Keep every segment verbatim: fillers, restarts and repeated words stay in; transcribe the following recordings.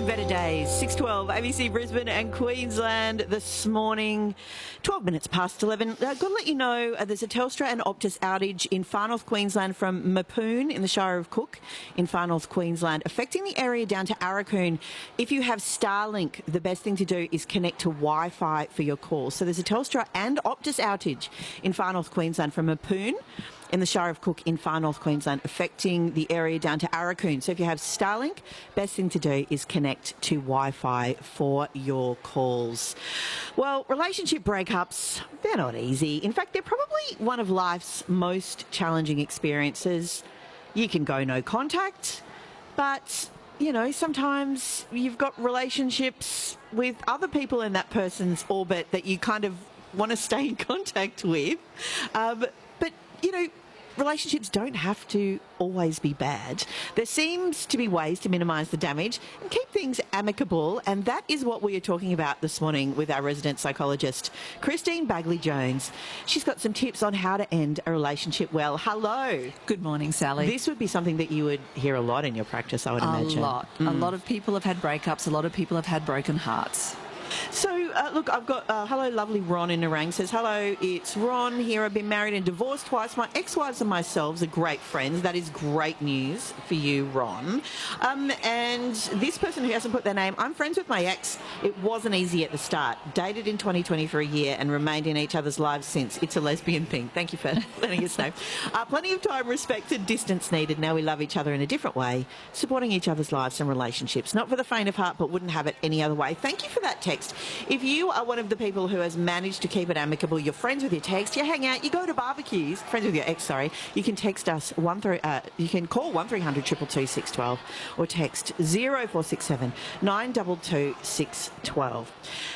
Better Days, six twelve, A B C Brisbane and Queensland this morning, twelve minutes past eleven. I've got to let you know uh, there's a Telstra and Optus outage in Far North Queensland from Mapoon in the Shire of Cook in Far North Queensland, affecting the area down to Arakoon. If you have Starlink, the best thing to do is connect to Wi-Fi for your calls. So there's a Telstra and Optus outage in Far North Queensland from Mapoon in the Shire of Cook in Far North Queensland, affecting the area down to Arakoon. So if you have Starlink, best thing to do is connect to Wi-Fi for your calls. Well, relationship breakups, they're not easy. In fact, they're probably one of life's most challenging experiences. You can go no contact, but, you know, sometimes you've got relationships with other people in that person's orbit that you kind of want to stay in contact with. Um, but you know, relationships don't have to always be bad. There seems to be ways to minimise the damage and keep things amicable, and that is what we are talking about this morning with our resident psychologist, Christine Bagley-Jones. She's got some tips on how to end a relationship well. Hello. Good morning, Sally. This would be something that you would hear a lot in your practice, I would imagine. A lot. Mm. A lot of people have had breakups. A lot of people have had broken hearts. So, uh, look, I've got, uh, hello, lovely Ron in Narang says, hello, it's Ron here. I've been married and divorced twice. My ex-wives and myself are great friends. That is great news for you, Ron. Um, and this person who hasn't put their name, I'm friends with my ex. It wasn't easy at the start. Dated in twenty twenty for a year and remained in each other's lives since. It's a lesbian thing. Thank you for letting us know. Uh, plenty of time, respect and distance needed. Now we love each other in a different way, supporting each other's lives and relationships. Not for the faint of heart, but wouldn't have it any other way. Thank you for that text. If you are one of the people who has managed to keep it amicable, you're friends with your text, you hang out, you go to barbecues, friends with your ex, sorry, you can text us, one three, uh, you can call one three hundred two two two six one two or text zero four six seven nine two two six one two.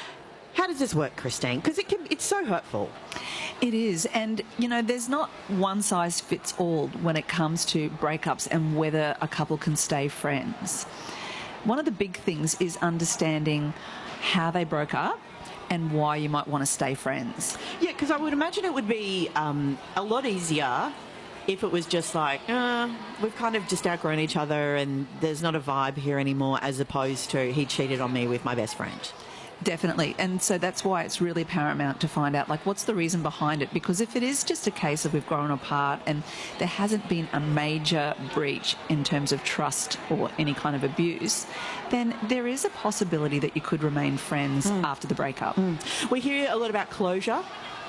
How does this work, Christine? Because it can, it's so hurtful. It is, and you know, there's not one size fits all when it comes to breakups and whether a couple can stay friends. One of the big things is understanding how they broke up and why you might want to stay friends. Yeah, because I would imagine it would be um, a lot easier if it was just like, uh, we've kind of just outgrown each other and there's not a vibe here anymore, as opposed to he cheated on me with my best friend. Definitely. And so that's why it's really paramount to find out, like, what's the reason behind it? Because if it is just a case of we've grown apart and there hasn't been a major breach in terms of trust or any kind of abuse, then there is a possibility that you could remain friends mm. after the breakup. Mm. We hear a lot about closure.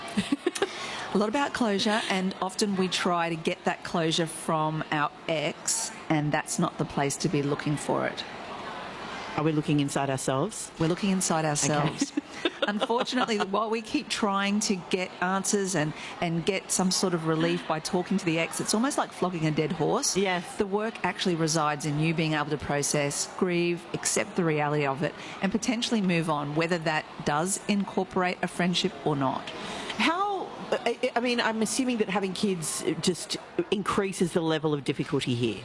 A lot about closure, and often we try to get that closure from our ex, and that's not the place to be looking for it. Are we looking inside ourselves? We're looking inside ourselves. Okay. Unfortunately, while we keep trying to get answers and, and get some sort of relief by talking to the ex, it's almost like flogging a dead horse. Yes. The work actually resides in you being able to process, grieve, accept the reality of it, and potentially move on, whether that does incorporate a friendship or not. How... I mean, I'm assuming that having kids just increases the level of difficulty here.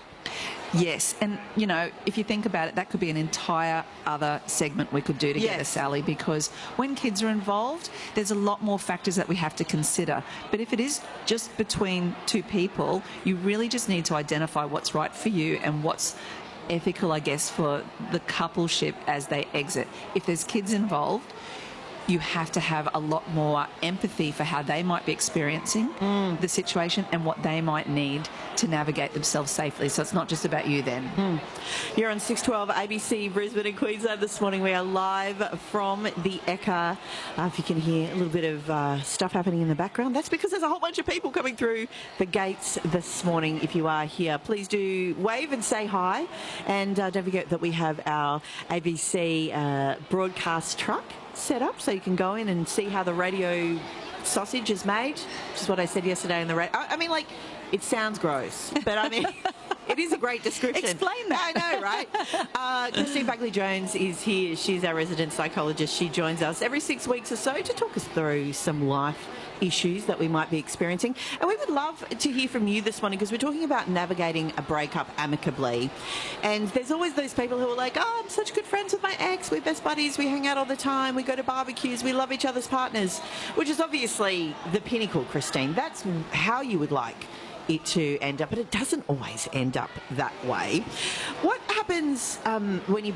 Yes, and, you know, if you think about it, that could be an entire other segment we could do together, yes. Sally, because when kids are involved, there's a lot more factors that we have to consider. But if it is just between two people, you really just need to identify what's right for you and what's ethical, I guess, for the coupleship as they exit. If there's kids involved, you have to have a lot more empathy for how they might be experiencing mm. the situation and what they might need to navigate themselves safely. So it's not just about you then. Mm. You're on six twelve A B C Brisbane and Queensland this morning. We are live from the Ekka. Uh, if you can hear a little bit of uh, stuff happening in the background, that's because there's a whole bunch of people coming through the gates this morning. If you are here, please do wave and say hi. And uh, don't forget that we have our A B C uh, broadcast truck set up so you can go in and see how the radio sausage is made, which is what I said yesterday in the radio. I, I mean, like, it sounds gross, but I mean, it is a great description. Explain that. I know, right? Uh, Christine Bagley-Jones is here. She's our resident psychologist. She joins us every six weeks or so to talk us through some life issues that we might be experiencing. And we would love to hear from you this morning because we're talking about navigating a breakup amicably. And there's always those people who are like, oh, I'm such good friends with my ex. We're best buddies. We hang out all the time. We go to barbecues. We love each other's partners, which is obviously the pinnacle, Christine. That's how you would like it to end up, but it doesn't always end up that way. What happens um, when you